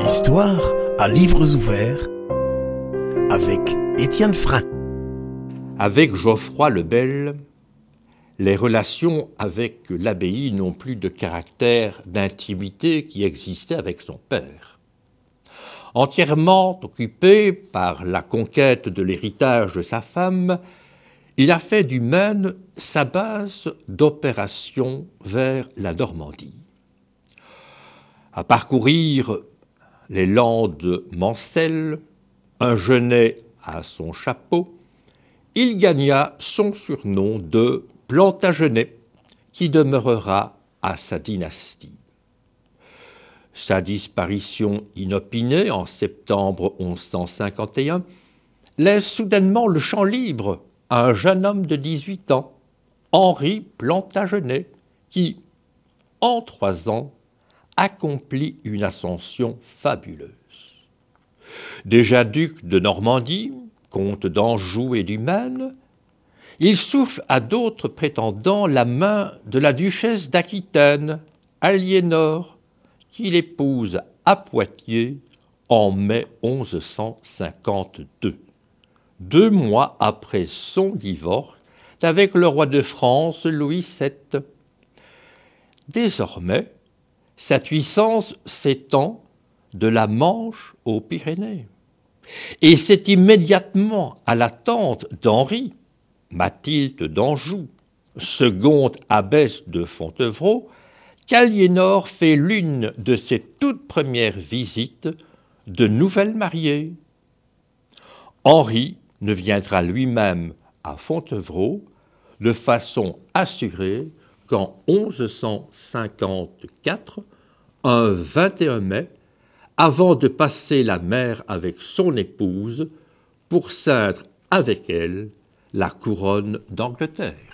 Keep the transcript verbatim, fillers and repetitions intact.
Histoire à livres ouverts avec Étienne Frein. Avec Geoffroy le Bel, les relations avec l'abbaye n'ont plus de caractère d'intimité qui existait avec son père. Entièrement occupé par la conquête de l'héritage de sa femme, il a fait du Maine sa base d'opération vers la Normandie. À parcourir les landes mancelles, un genêt à son chapeau, il gagna son surnom de Plantagenet, qui demeurera à sa dynastie. Sa disparition inopinée en septembre mille cent cinquante et un laisse soudainement le champ libre à un jeune homme de dix-huit ans, Henri Plantagenet, qui, en trois ans, accomplit une ascension fabuleuse. Déjà duc de Normandie, comte d'Anjou et du Maine, il souffle à d'autres prétendants la main de la duchesse d'Aquitaine, Aliénor, qu'il épouse à Poitiers en mai mille cent cinquante-deux, deux mois après son divorce avec le roi de France Louis sept. Désormais, sa puissance s'étend de la Manche aux Pyrénées. Et c'est immédiatement à la tante d'Henri, Mathilde d'Anjou, seconde abbesse de Fontevraud, qu'Aliénor fait l'une de ses toutes premières visites de nouvelle mariée. Henri ne viendra lui-même à Fontevraud de façon assurée qu'en mille cent cinquante-quatre, un vingt et un mai, avant de passer la mer avec son épouse pour ceindre avec elle la couronne d'Angleterre.